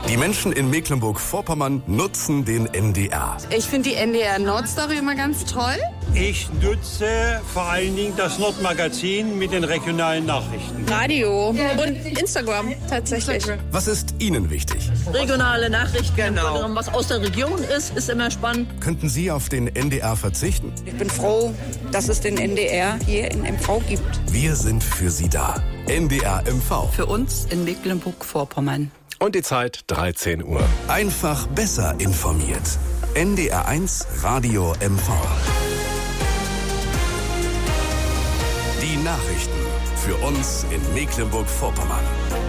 Die Menschen in Mecklenburg-Vorpommern nutzen den NDR. Ich finde die NDR Nordstory immer ganz toll. Ich nutze vor allen Dingen das Nordmagazin mit den regionalen Nachrichten. Radio und Instagram tatsächlich. Was ist Ihnen wichtig? Regionale Nachrichten, genau. Was aus der Region ist immer spannend. Könnten Sie auf den NDR verzichten? Ich bin froh, dass es den NDR hier in MV gibt. Wir sind für Sie da. NDR MV. Für uns in Mecklenburg-Vorpommern. Und die Zeit 13 Uhr. Einfach besser informiert. NDR 1 Radio MV. Die Nachrichten für uns in Mecklenburg-Vorpommern.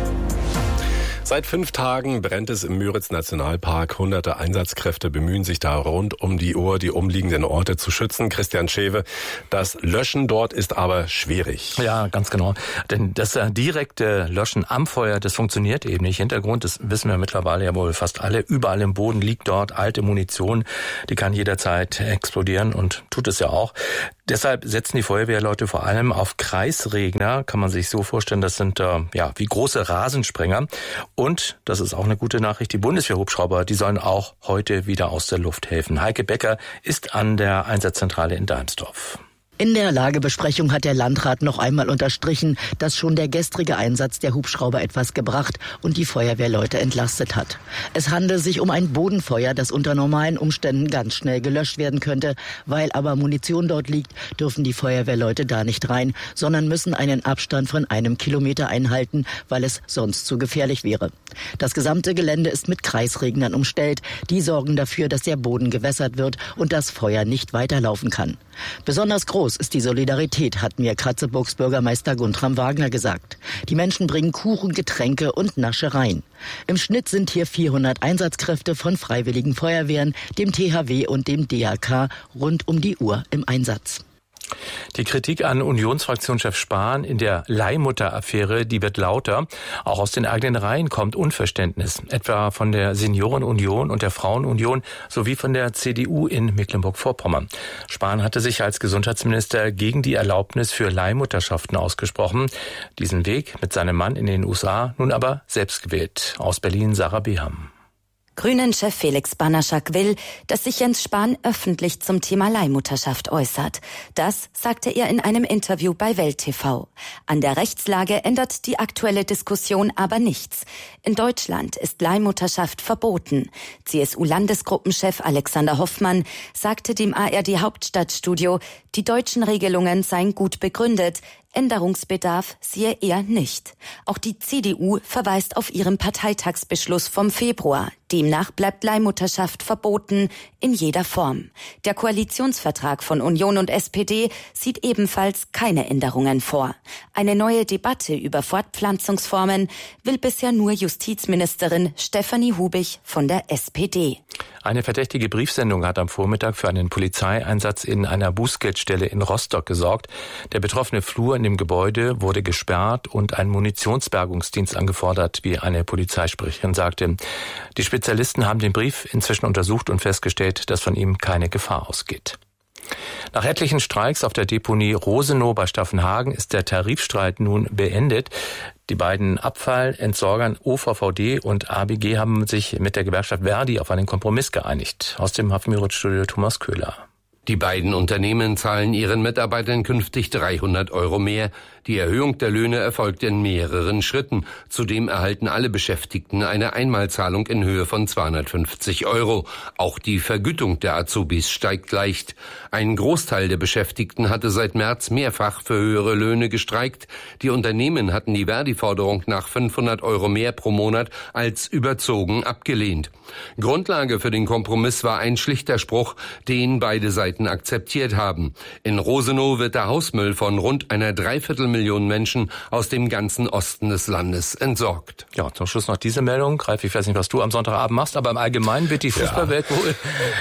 Seit 5 Tagen brennt es im Müritz-Nationalpark. Hunderte Einsatzkräfte bemühen sich da rund um die Uhr, die umliegenden Orte zu schützen. Christian Schewe, das Löschen dort ist aber schwierig. Ja, ganz genau. Denn das direkte Löschen am Feuer, das funktioniert eben nicht. Hintergrund, das wissen wir mittlerweile ja wohl fast alle. Überall im Boden liegt dort alte Munition. Die kann jederzeit explodieren und tut es ja auch. Deshalb setzen die Feuerwehrleute vor allem auf Kreisregner, kann man sich so vorstellen, das sind wie große Rasensprenger. Und, das ist auch eine gute Nachricht, die Bundeswehrhubschrauber, die sollen auch heute wieder aus der Luft helfen. Heike Becker ist an der Einsatzzentrale in Deimsdorf. In der Lagebesprechung hat der Landrat noch einmal unterstrichen, dass schon der gestrige Einsatz der Hubschrauber etwas gebracht und die Feuerwehrleute entlastet hat. Es handelt sich um ein Bodenfeuer, das unter normalen Umständen ganz schnell gelöscht werden könnte. Weil aber Munition dort liegt, dürfen die Feuerwehrleute da nicht rein, sondern müssen einen Abstand von 1 Kilometer einhalten, weil es sonst zu gefährlich wäre. Das gesamte Gelände ist mit Kreisregnern umstellt. Die sorgen dafür, dass der Boden gewässert wird und das Feuer nicht weiterlaufen kann. Besonders groß ist die Solidarität, hat mir Kratzeburgs Bürgermeister Guntram Wagner gesagt. Die Menschen bringen Kuchen, Getränke und Naschereien. Im Schnitt sind hier 400 Einsatzkräfte von Freiwilligen Feuerwehren, dem THW und dem DRK rund um die Uhr im Einsatz. Die Kritik an Unionsfraktionschef Spahn in der Leihmutter-Affäre, die wird lauter. Auch aus den eigenen Reihen kommt Unverständnis, etwa von der Seniorenunion und der Frauenunion sowie von der CDU in Mecklenburg-Vorpommern. Spahn hatte sich als Gesundheitsminister gegen die Erlaubnis für Leihmutterschaften ausgesprochen. Diesen Weg mit seinem Mann in den USA nun aber selbst gewählt. Aus Berlin Sarah Beham. Grünen-Chef Felix Banaschak will, dass sich Jens Spahn öffentlich zum Thema Leihmutterschaft äußert. Das sagte er in einem Interview bei Welt TV. An der Rechtslage ändert die aktuelle Diskussion aber nichts. In Deutschland ist Leihmutterschaft verboten. CSU-Landesgruppenchef Alexander Hoffmann sagte dem ARD-Hauptstadtstudio, die deutschen Regelungen seien gut begründet. Änderungsbedarf sehe er nicht. Auch die CDU verweist auf ihren Parteitagsbeschluss vom Februar. Demnach bleibt Leihmutterschaft verboten in jeder Form. Der Koalitionsvertrag von Union und SPD sieht ebenfalls keine Änderungen vor. Eine neue Debatte über Fortpflanzungsformen will bisher nur Justizministerin Stefanie Hubich von der SPD. Eine verdächtige Briefsendung hat am Vormittag für einen Polizeieinsatz in einer Bußgeldstelle in Rostock gesorgt. Der betroffene Flur in dem Gebäude wurde gesperrt und ein Munitionsbergungsdienst angefordert, wie eine Polizeisprecherin sagte. Die Spezialisten haben den Brief inzwischen untersucht und festgestellt, dass von ihm keine Gefahr ausgeht. Nach etlichen Streiks auf der Deponie Rosenow bei Staffenhagen ist der Tarifstreit nun beendet. Die beiden Abfallentsorgern OVVD und ABG haben sich mit der Gewerkschaft Verdi auf einen Kompromiss geeinigt. Aus dem Müritz-Studio Thomas Köhler. Die beiden Unternehmen zahlen ihren Mitarbeitern künftig 300 € mehr. Die Erhöhung der Löhne erfolgt in mehreren Schritten. Zudem erhalten alle Beschäftigten eine Einmalzahlung in Höhe von 250 €. Auch die Vergütung der Azubis steigt leicht. Ein Großteil der Beschäftigten hatte seit März mehrfach für höhere Löhne gestreikt. Die Unternehmen hatten die Verdi-Forderung nach 500 € mehr pro Monat als überzogen abgelehnt. Grundlage für den Kompromiss war ein schlichter Spruch, den beide Seiten akzeptiert haben. In Rosenow wird der Hausmüll von rund einer Dreiviertelmillion Menschen aus dem ganzen Osten des Landes entsorgt. Ja, zum Schluss noch diese Meldung. Ralf, ich weiß nicht, was du am Sonntagabend machst, aber im Allgemeinen wird die Fußballwelt wohl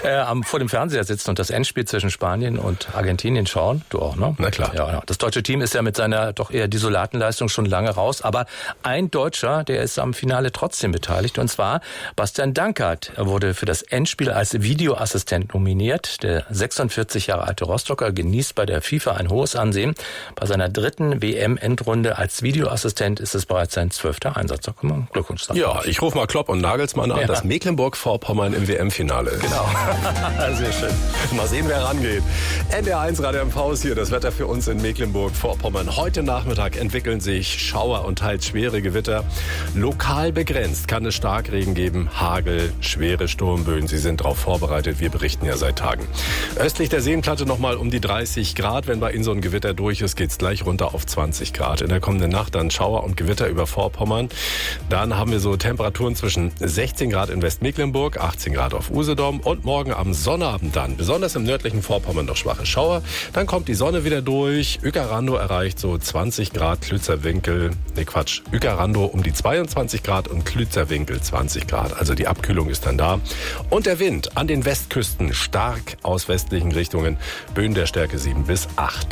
vor dem Fernseher sitzen und das Endspiel zwischen Spanien und Argentinien schauen. Du auch, ne? Na klar. Ja. Das deutsche Team ist ja mit seiner doch eher desolaten Leistung schon lange raus, aber ein Deutscher, der ist am Finale trotzdem beteiligt, und zwar Bastian Dankert. Er wurde für das Endspiel als Videoassistent nominiert. Der 46 Jahre alte Rostocker genießt bei der FIFA ein hohes Ansehen. Bei seiner 3. WM-Endrunde als Videoassistent ist es bereits sein 12. Einsatz. Glückwunsch. Ja, ich rufe mal Klopp und Nagelsmann an, das Mecklenburg-Vorpommern im WM-Finale ist. Genau. Sehr schön. Mal sehen, wer rangeht. NDR1 Radio MV ist hier, das Wetter für uns in Mecklenburg-Vorpommern. Heute Nachmittag entwickeln sich Schauer und teils schwere Gewitter. Lokal begrenzt kann es Starkregen geben, Hagel, schwere Sturmböen. Sie sind darauf vorbereitet, wir berichten ja seit Tagen. Östlich der Seenplatte nochmal um die 30 Grad. Wenn bei Ihnen so ein Gewitter durch ist, geht's gleich runter auf 20 Grad. In der kommenden Nacht dann Schauer und Gewitter über Vorpommern. Dann haben wir so Temperaturen zwischen 16 Grad in Westmecklenburg, 18 Grad auf Usedom und morgen am Sonnabend dann, besonders im nördlichen Vorpommern, noch schwache Schauer. Dann kommt die Sonne wieder durch. Uecker-Randow erreicht so 20 Grad, Uecker-Randow um die 22 Grad und Klützerwinkel 20 Grad. Also die Abkühlung ist dann da. Und der Wind an den Westküsten stark aus westlichen Richtungen. Böen der Stärke 7 bis 8.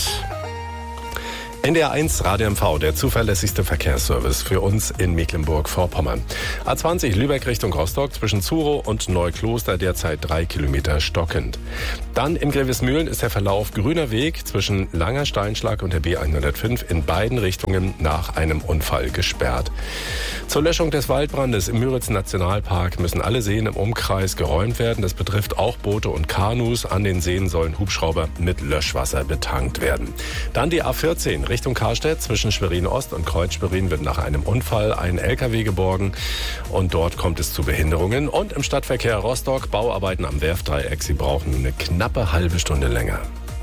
NDR1 Radio MV, der zuverlässigste Verkehrsservice für uns in Mecklenburg-Vorpommern. A20 Lübeck Richtung Rostock zwischen Zurow und Neukloster derzeit 3 Kilometer stockend. Dann in Grevesmühlen ist der Verlauf grüner Weg zwischen Langer Steinschlag und der B105 in beiden Richtungen nach einem Unfall gesperrt. Zur Löschung des Waldbrandes im Müritz-Nationalpark müssen alle Seen im Umkreis geräumt werden. Das betrifft auch Boote und Kanus. An den Seen sollen Hubschrauber mit Löschwasser betankt werden. Dann die A14 Richtung Karstedt zwischen Schwerin Ost und Kreuz Schwerin wird nach einem Unfall ein LKW geborgen und dort kommt es zu Behinderungen. Und im Stadtverkehr Rostock Bauarbeiten am Werftdreieck. Sie brauchen eine knappe halbe Stunde länger.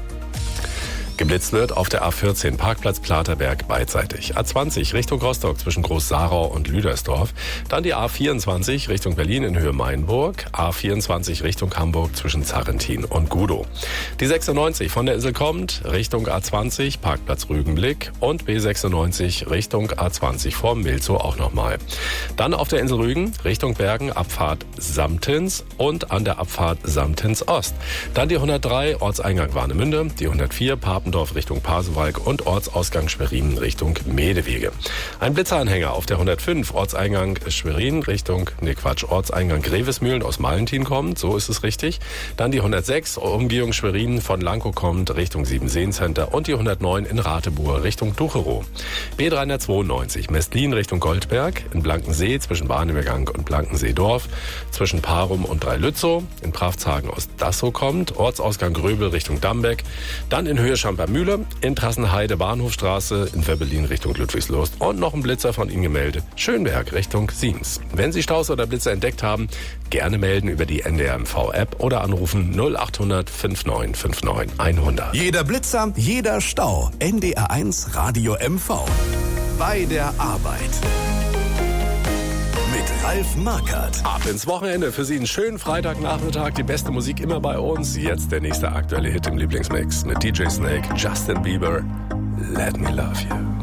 Geblitzt wird auf der A14 Parkplatz Platerberg beidseitig. A20 Richtung Rostock zwischen Groß-Sarau und Lüdersdorf. Dann die A24 Richtung Berlin in Höhe Mainburg. A24 Richtung Hamburg zwischen Zarrentin und Gudow. Die 96 von der Insel kommt Richtung A20 Parkplatz Rügenblick und B96 Richtung A20 vor Milzow auch nochmal. Dann auf der Insel Rügen Richtung Bergen Abfahrt Samtens und an der Abfahrt Samtens Ost. Dann die 103 Ortseingang Warnemünde, die 104 Papendorf Richtung Pasewalk und Ortsausgang Schwerin Richtung Medewege. Ein Blitzeranhänger auf der 105 Ortseingang Schwerin Ortseingang Grevesmühlen aus Malentin kommt, so ist es richtig. Dann die 106 Umgehung Schwerin von Lankow kommt Richtung Siebenseencenter und die 109 in Ratebuhr Richtung Ducherow. B392 Mestlin Richtung Goldberg, in Blankensee zwischen Bahnübergang und Blankensee-Dorf, zwischen Parum und Dreilützow, in Pravzhagen aus Dassow kommt, Ortsausgang Gröbel Richtung Dambeck, dann in Höhe Champermühle, in Trassenheide Bahnhofstraße, in Werbelin Richtung Ludwigslust und noch ein Blitzer von Ihnen gemeldet, Schönberg Richtung Siems. Wenn Sie Staus oder Blitzer entdeckt haben, gerne melden über die NDR-MV-App oder anrufen 0800 5959 100. Jeder Blitzer, jeder Stau. NDR1 Radio MV. Bei der Arbeit. Mit Ralf Markert. Ab ins Wochenende. Für Sie einen schönen Freitagnachmittag. Die beste Musik immer bei uns. Jetzt der nächste aktuelle Hit im Lieblingsmix mit DJ Snake, Justin Bieber. Let Me Love You.